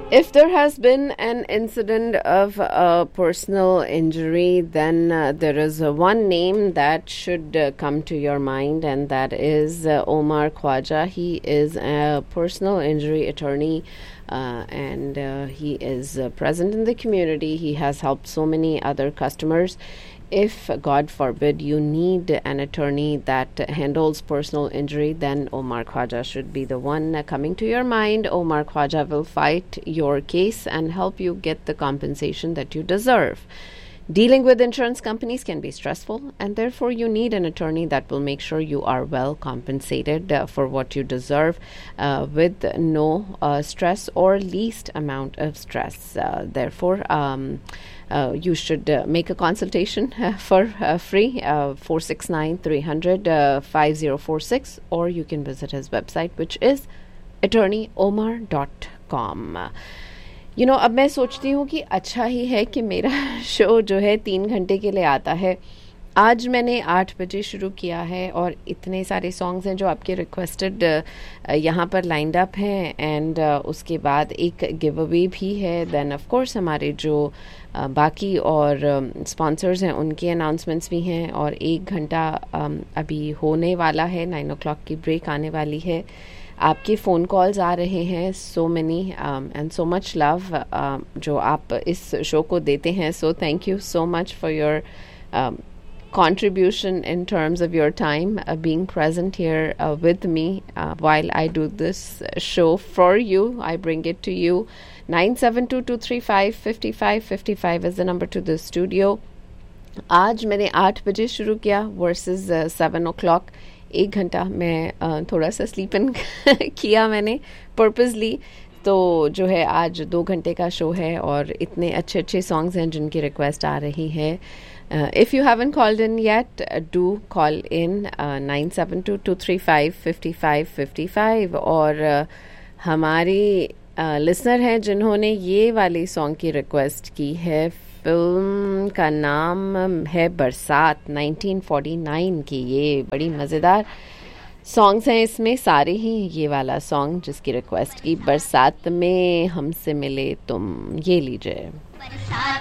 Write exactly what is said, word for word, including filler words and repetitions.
If there has been an incident of a personal injury, then uh, there is uh, one name that should uh, come to your mind, and that is uh, Omar Khwaja. He is a personal injury attorney, uh, and uh, he is uh, present in the community. He has helped so many other customers. If, God forbid, you need an attorney that handles personal injury, then Omar Khwaja should be the one coming to your mind. Omar Khwaja will fight your case and help you get the compensation that you deserve. Dealing with insurance companies can be stressful, and therefore you need an attorney that will make sure you are well compensated uh, for what you deserve uh, with no uh, stress or least amount of stress. Uh, therefore, um, uh, you should uh, make a consultation uh, for uh, free, uh, four six nine, three hundred, uh, five zero four six, or you can visit his website, which is attorney omar dot com. You know अब मैं सोचती हूँ कि अच्छा ही है कि मेरा show जो है तीन घंटे के लिए आता है. आज मैंने आठ बजे शुरू किया है और इतने सारे सॉन्ग्स हैं जो आपके रिक्वेस्टेड यहाँ पर लाइंड अप हैं, एंड उसके बाद एक गिव अवे भी है. देन ऑफ कोर्स हमारे जो uh, बाकी और स्पॉन्सर्स हैं उनके अनाउंसमेंट्स भी हैं, और एक घंटा um, अभी होने वाला है. नाइन ओ क्लॉक की ब्रेक आने वाली है. आपके फ़ोन कॉल्स आ रहे हैं, so many and so much love जो आप इस शो को देते हैं. So thank you so much for your contribution in terms of your time being present here with me while I do this show for you. I bring it to you. nine seven two, two three five, five five five five is the number to the studio. आज मैंने आठ बजे शुरू किया versus seven ओ clock. एक घंटा मैं थोड़ा सा स्लीप इन किया मैंने पर्पसली. तो जो है आज दो घंटे का शो है और इतने अच्छे अच्छे सॉन्ग्स हैं जिनकी रिक्वेस्ट आ रही है. If you haven't called in yet, do call in nine seven to, to three five, fifty five fifty five. और uh, हमारी लिसनर हैं जिन्होंने ये वाली सॉन्ग की रिक्वेस्ट की है. फिल्म का नाम है बरसात, नाइनटीन फोर्टी नाइन की. ये बड़ी मज़ेदार सॉन्ग्स हैं इसमें सारे ही. ये वाला सॉन्ग जिसकी रिक्वेस्ट की, बरसात में हमसे मिले तुम, ये लीजिए.